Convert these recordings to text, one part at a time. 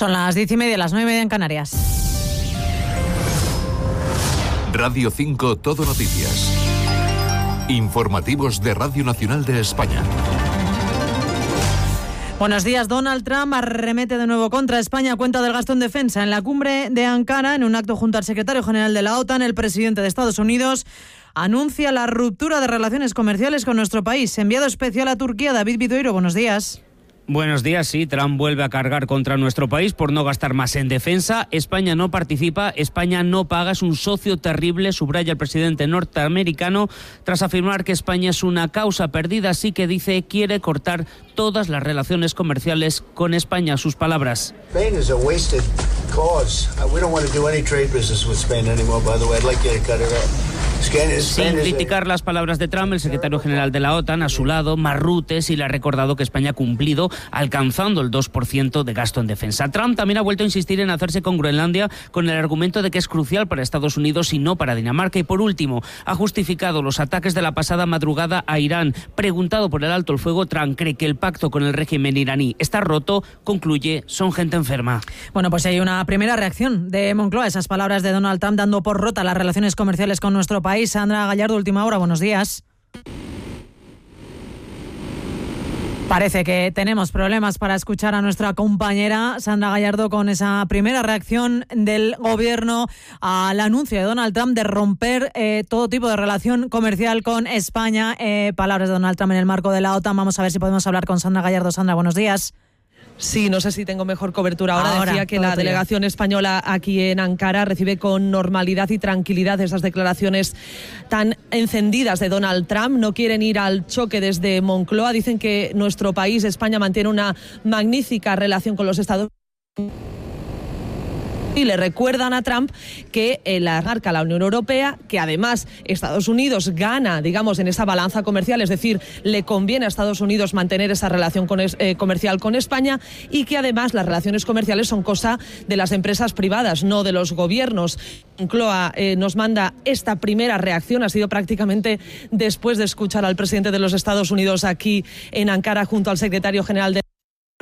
Son las 10:30, las 9:30 en Canarias. Radio 5 Todo Noticias. Informativos de Radio Nacional de España. Buenos días. Donald Trump arremete de nuevo contra España a cuenta del gasto en defensa. En la cumbre de Ankara, en un acto junto al secretario general de la OTAN, el presidente de Estados Unidos anuncia la ruptura de relaciones comerciales con nuestro país. Enviado especial a Turquía, David Vidoiro, buenos días. Buenos días, sí, Trump vuelve a cargar contra nuestro país por no gastar más en defensa. España no participa, España no paga, es un socio terrible, subraya el presidente norteamericano, tras afirmar que España es una causa perdida, así que dice quiere cortar todas las relaciones comerciales con España. Sus palabras. Spain is a wasted cause. We don't want to do any trade business with Spain anymore, by the way. I'd like you to cut it out. Sin criticar las palabras de Trump, el secretario general de la OTAN, a su lado, Marrute, sí le ha recordado que España ha cumplido alcanzando el 2% de gasto en defensa. Trump también ha vuelto a insistir en hacerse con Groenlandia con el argumento de que es crucial para Estados Unidos y no para Dinamarca. Y por último, ha justificado los ataques de la pasada madrugada a Irán. Preguntado por el alto el fuego, Trump cree que el pacto con el régimen iraní está roto. Concluye, son gente enferma. Bueno, pues hay una primera reacción de Moncloa a esas palabras de Donald Trump dando por rota las relaciones comerciales con nuestro país. Sandra Gallardo, Última Hora, buenos días. Parece que tenemos problemas para escuchar a nuestra compañera Sandra Gallardo con esa primera reacción del gobierno al anuncio de Donald Trump de romper todo tipo de relación comercial con España. Palabras de Donald Trump en el marco de la OTAN. Vamos a ver si podemos hablar con Sandra Gallardo. Sandra, buenos días. Sí, no sé si tengo mejor cobertura ahora. Decía que la delegación española aquí en Ankara recibe con normalidad y tranquilidad esas declaraciones tan encendidas de Donald Trump. No quieren ir al choque desde Moncloa. Dicen que nuestro país, España, mantiene una magnífica relación con los Estados Unidos. Y le recuerdan a Trump que la marca la Unión Europea, que además Estados Unidos gana, digamos, en esa balanza comercial, es decir, le conviene a Estados Unidos mantener esa relación comercial con España, y que además las relaciones comerciales son cosa de las empresas privadas, no de los gobiernos. Moncloa nos manda esta primera reacción, ha sido prácticamente después de escuchar al presidente de los Estados Unidos aquí en Ankara junto al secretario general de...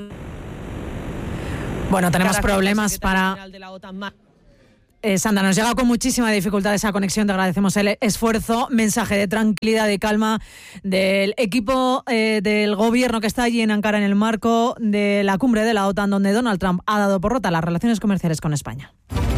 Bueno, tenemos problemas para... Sandra, nos llega con muchísima dificultad esa conexión, te agradecemos el esfuerzo, mensaje de tranquilidad y calma del equipo del gobierno que está allí en Ankara en el marco de la cumbre de la OTAN, donde Donald Trump ha dado por rota las relaciones comerciales con España.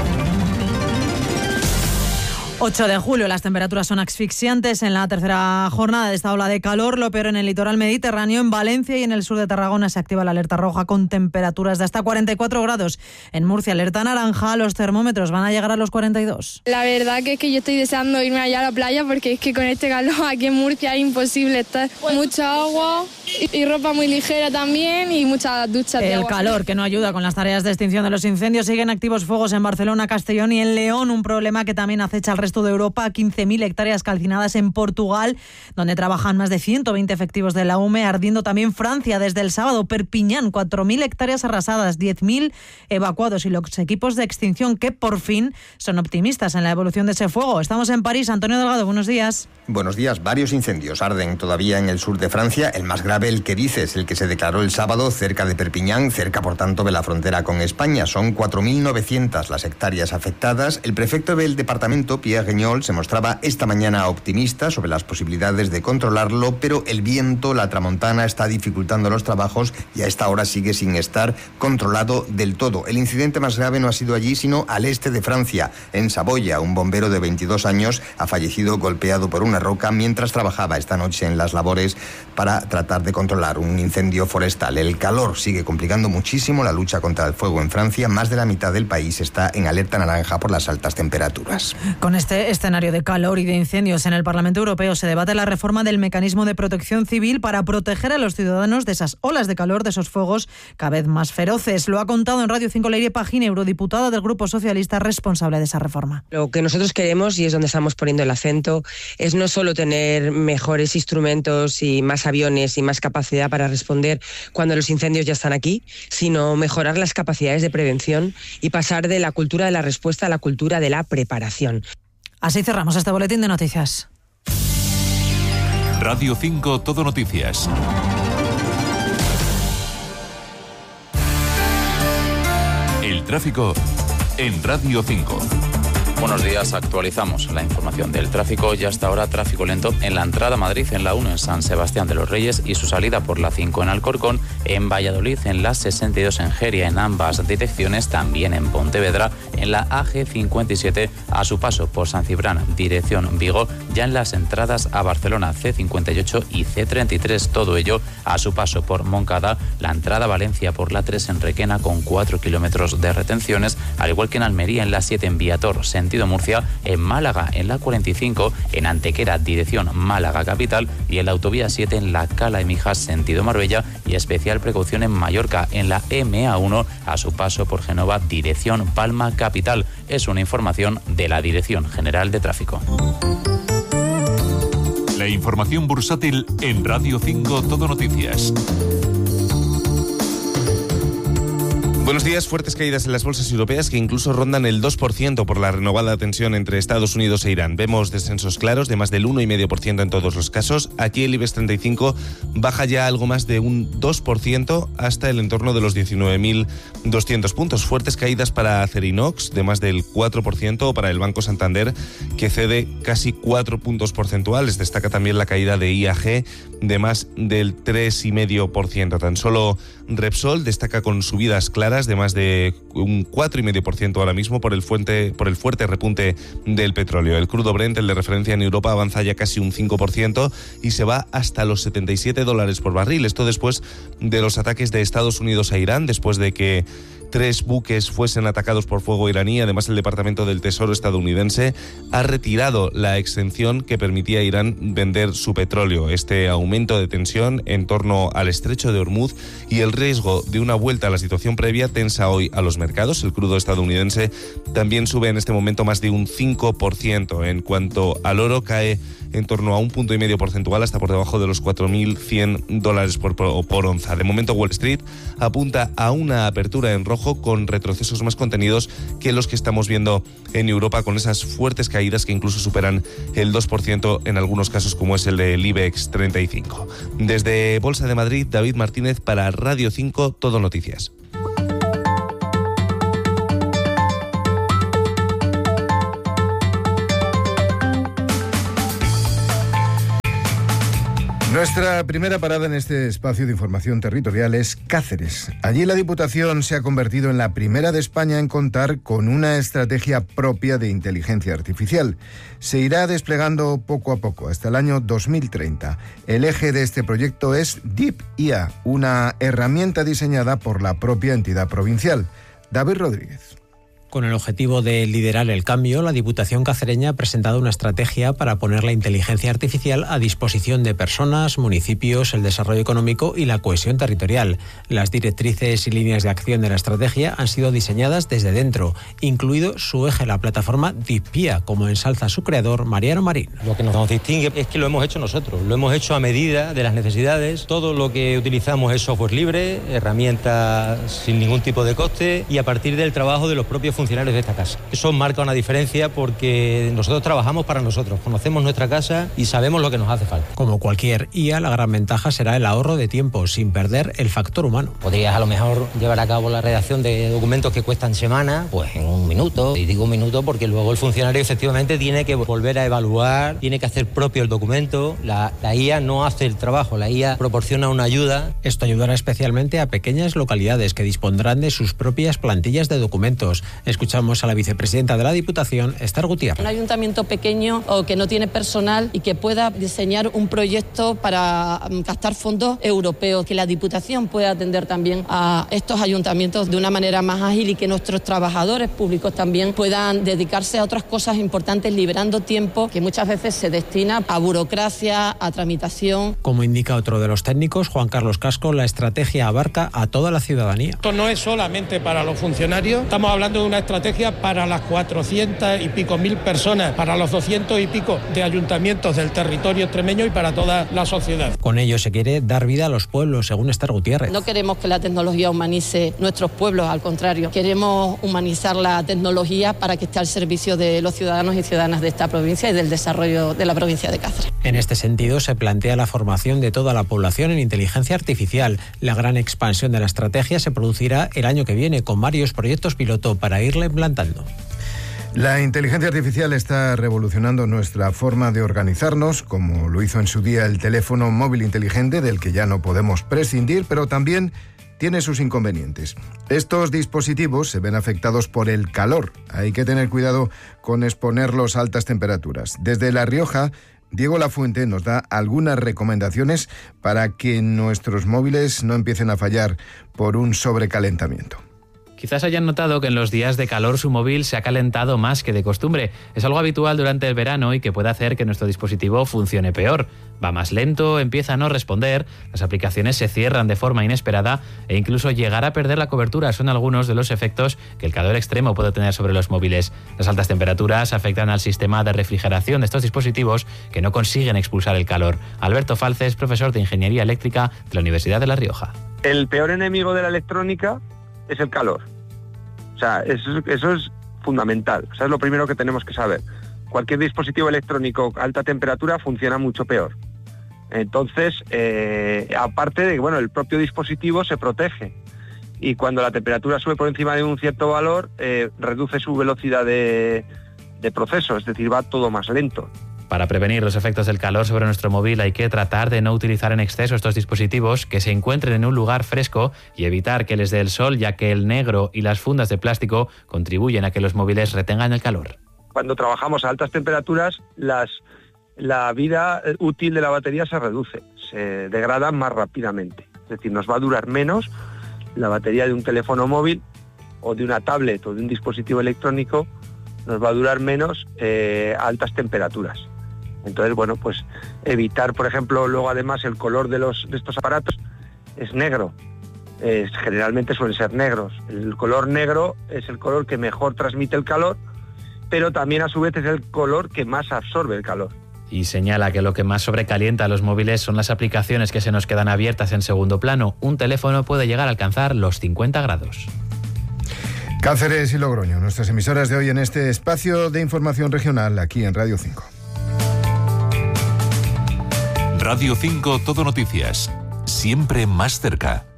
8 de julio, las temperaturas son asfixiantes en la tercera jornada de esta ola de calor, lo peor en el litoral mediterráneo. En Valencia y en el sur de Tarragona se activa la alerta roja con temperaturas de hasta 44 grados. En Murcia, alerta naranja, los termómetros van a llegar a los 42. La verdad que es que yo estoy deseando irme allá a la playa, porque es que con este calor aquí en Murcia es imposible estar. Mucha agua y ropa muy ligera también y muchas duchas de agua. El calor que no ayuda con las tareas de extinción de los incendios. Siguen activos fuegos en Barcelona, Castellón y en León, un problema que también acecha al resto de Europa. 15.000 hectáreas calcinadas en Portugal, donde trabajan más de 120 efectivos de la UME, ardiendo también Francia desde el sábado. Perpiñán, 4.000 hectáreas arrasadas, 10.000 evacuados, y los equipos de extinción que por fin son optimistas en la evolución de ese fuego. Estamos en París. Antonio Delgado, buenos días. Buenos días. Varios incendios arden todavía en el sur de Francia. El más grave, el Querices, el que se declaró el sábado cerca de Perpiñán, cerca por tanto de la frontera con España. Son 4.900 las hectáreas afectadas. El prefecto del departamento, Pierre Guignol, se mostraba esta mañana optimista sobre las posibilidades de controlarlo, pero el viento, la tramontana, está dificultando los trabajos y a esta hora sigue sin estar controlado del todo. El incidente más grave no ha sido allí, sino al este de Francia, en Saboya. Un bombero de 22 años ha fallecido golpeado por una roca mientras trabajaba esta noche en las labores para tratar de controlar un incendio forestal. El calor sigue complicando muchísimo la lucha contra el fuego en Francia. Más de la mitad del país está en alerta naranja por las altas temperaturas. Con este escenario de calor y de incendios en el Parlamento Europeo se debate la reforma del mecanismo de protección civil para proteger a los ciudadanos de esas olas de calor, de esos fuegos cada vez más feroces. Lo ha contado en Radio 5 Leire Pagín, eurodiputada del Grupo Socialista responsable de esa reforma. Lo que nosotros queremos, y es donde estamos poniendo el acento, es no solo tener mejores instrumentos y más aviones y más capacidad para responder cuando los incendios ya están aquí, sino mejorar las capacidades de prevención y pasar de la cultura de la respuesta a la cultura de la preparación. Así cerramos este boletín de noticias. Radio 5 Todo Noticias. tráfico en Radio 5. Buenos días, actualizamos la información del tráfico y hasta ahora tráfico lento en la entrada a Madrid en la 1 en San Sebastián de los Reyes y su salida por la 5 en Alcorcón, en Valladolid en la 62 en Jeria en ambas direcciones, también en Pontevedra en la AG57 a su paso por San Cibrán dirección Vigo, ya en las entradas a Barcelona C58 y C33, todo ello a su paso por Moncada, la entrada a Valencia por la 3 en Requena con 4 kilómetros de retenciones, al igual que en Almería en la 7 en Viator, sentido Murcia, en Málaga en la 45, en Antequera dirección Málaga capital y en la autovía 7 en la Cala de Mijas sentido Marbella y especial precaución en Mallorca en la MA1 a su paso por Génova dirección Palma capital. Es una información de la Dirección General de Tráfico. La información bursátil en Radio 5 Todo Noticias. Buenos días. Fuertes caídas en las bolsas europeas que incluso rondan el 2% por la renovada tensión entre Estados Unidos e Irán. Vemos descensos claros de más del 1,5% en todos los casos. Aquí el IBEX 35 baja ya algo más de un 2% hasta el entorno de los 19.200 puntos. Fuertes caídas para Acerinox de más del 4% o para el Banco Santander, que cede casi 4 puntos porcentuales. Destaca también la caída de IAG de más del 3,5%. Tan solo Repsol destaca con subidas claras de más de un 4,5% ahora mismo por el fuerte repunte del petróleo. El crudo Brent, el de referencia en Europa, avanza ya casi un 5% y se va hasta los $77 por barril. Esto después de los ataques de Estados Unidos a Irán, después de que 3 buques fuesen atacados por fuego iraní. Además, el Departamento del Tesoro estadounidense ha retirado la exención que permitía a Irán vender su petróleo. Este aumento de tensión en torno al estrecho de Hormuz y el riesgo de una vuelta a la situación previa tensa hoy a los mercados. El crudo estadounidense también sube en este momento más de un 5%. En cuanto al oro, cae en torno a 1,5 puntos porcentual hasta por debajo de los $4.100 por onza. De momento, Wall Street apunta a una apertura en rojo con retrocesos más contenidos que los que estamos viendo en Europa, con esas fuertes caídas que incluso superan el 2% en algunos casos, como es el del IBEX 35. Desde Bolsa de Madrid, David Martínez para Radio 5 Todo Noticias. Nuestra primera parada en este espacio de información territorial es Cáceres. Allí la Diputación se ha convertido en la primera de España en contar con una estrategia propia de inteligencia artificial. Se irá desplegando poco a poco hasta el año 2030. El eje de este proyecto es Deep IA, una herramienta diseñada por la propia entidad provincial. David Rodríguez. Con el objetivo de liderar el cambio, la Diputación cacereña ha presentado una estrategia para poner la inteligencia artificial a disposición de personas, municipios, el desarrollo económico y la cohesión territorial. Las directrices y líneas de acción de la estrategia han sido diseñadas desde dentro, incluido su eje, la plataforma DeepIA, como ensalza su creador, Mariano Marín. Lo que nos distingue es que lo hemos hecho nosotros, lo hemos hecho a medida de las necesidades. Todo lo que utilizamos es software libre, herramientas sin ningún tipo de coste y a partir del trabajo de los propios funcionarios de esta casa. Eso marca una diferencia porque nosotros trabajamos para nosotros, conocemos nuestra casa y sabemos lo que nos hace falta. Como cualquier IA, la gran ventaja será el ahorro de tiempo, sin perder el factor humano. Podrías a lo mejor llevar a cabo la redacción de documentos que cuestan semanas, pues en 1 minuto. Y digo 1 minuto porque luego el funcionario efectivamente tiene que volver a evaluar, tiene que hacer propio el documento. La IA no hace el trabajo, la IA proporciona una ayuda. Esto ayudará especialmente a pequeñas localidades que dispondrán de sus propias plantillas de documentos. Escuchamos a la vicepresidenta de la Diputación, Esther Gutiérrez. Un ayuntamiento pequeño o que no tiene personal y que pueda diseñar un proyecto para captar fondos europeos, que la Diputación pueda atender también a estos ayuntamientos de una manera más ágil y que nuestros trabajadores públicos también puedan dedicarse a otras cosas importantes, liberando tiempo que muchas veces se destina a burocracia, a tramitación. Como indica otro de los técnicos, Juan Carlos Casco, la estrategia abarca a toda la ciudadanía. Esto no es solamente para los funcionarios, estamos hablando de una estrategia para las 400 y pico mil personas, para los 200 y pico de ayuntamientos del territorio extremeño y para toda la sociedad. Con ello se quiere dar vida a los pueblos, según Esther Gutiérrez. No queremos que la tecnología humanice nuestros pueblos, al contrario. Queremos humanizar la tecnología para que esté al servicio de los ciudadanos y ciudadanas de esta provincia y del desarrollo de la provincia de Cáceres. En este sentido, se plantea la formación de toda la población en inteligencia artificial. La gran expansión de la estrategia se producirá el año que viene, con varios proyectos piloto para irla implantando. La inteligencia artificial está revolucionando nuestra forma de organizarnos, como lo hizo en su día el teléfono móvil inteligente, del que ya no podemos prescindir, pero también tiene sus inconvenientes. Estos dispositivos se ven afectados por el calor. Hay que tener cuidado con exponerlos a altas temperaturas. Desde La Rioja, Diego Lafuente nos da algunas recomendaciones para que nuestros móviles no empiecen a fallar por un sobrecalentamiento. Quizás hayan notado que en los días de calor su móvil se ha calentado más que de costumbre. Es algo habitual durante el verano y que puede hacer que nuestro dispositivo funcione peor. Va más lento, empieza a no responder, las aplicaciones se cierran de forma inesperada e incluso llegar a perder la cobertura son algunos de los efectos que el calor extremo puede tener sobre los móviles. Las altas temperaturas afectan al sistema de refrigeración de estos dispositivos que no consiguen expulsar el calor. Alberto Falces, profesor de Ingeniería Eléctrica de la Universidad de La Rioja. El peor enemigo de la electrónica es el calor. O sea, eso es fundamental. O sea, es lo primero que tenemos que saber. Cualquier dispositivo electrónico a alta temperatura funciona mucho peor. Entonces, aparte de que, bueno, el propio dispositivo se protege. Y cuando la temperatura sube por encima de un cierto valor, reduce su velocidad de proceso, es decir, va todo más lento. Para prevenir los efectos del calor sobre nuestro móvil hay que tratar de no utilizar en exceso estos dispositivos, que se encuentren en un lugar fresco y evitar que les dé el sol, ya que el negro y las fundas de plástico contribuyen a que los móviles retengan el calor. Cuando trabajamos a altas temperaturas, la vida útil de la batería se reduce, se degrada más rápidamente. Es decir, nos va a durar menos la batería de un teléfono móvil o de una tablet o de un dispositivo electrónico, nos va a durar menos a altas temperaturas. Entonces, bueno, pues evitar, por ejemplo, luego además el color de estos aparatos es negro. Generalmente suelen ser negros. El color negro es el color que mejor transmite el calor, pero también a su vez es el color que más absorbe el calor. Y señala que lo que más sobrecalienta a los móviles son las aplicaciones que se nos quedan abiertas en segundo plano. Un teléfono puede llegar a alcanzar los 50 grados. Cáceres y Logroño, nuestras emisoras de hoy en este espacio de información regional aquí en Radio 5. Radio 5 Todo Noticias, siempre más cerca.